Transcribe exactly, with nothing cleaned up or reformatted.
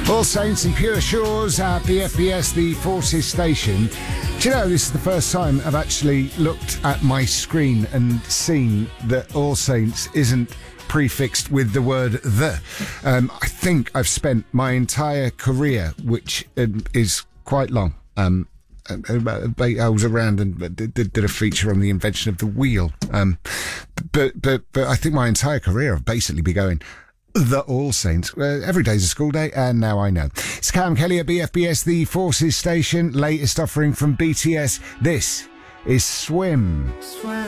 All Saints and Pure Shores at B F B S, the Forces station. Do you know, this is the first time I've actually looked at my screen and seen that All Saints isn't prefixed with the word the. Um, I think I've spent my entire career, which um, is quite long, um, I was around and did, did a feature on the invention of the wheel. Um, but, but, but I think my entire career I've basically been going, the All Saints. Uh, every day's a school day, and now I know. It's Cam Kelly at B F B S, the Forces station. Latest offering from B T S. This is Swim. Swim.